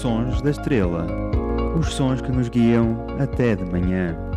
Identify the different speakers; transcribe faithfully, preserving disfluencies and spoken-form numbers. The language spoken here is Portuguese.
Speaker 1: Sons da Estrela. Os sons que nos guiam até de manhã.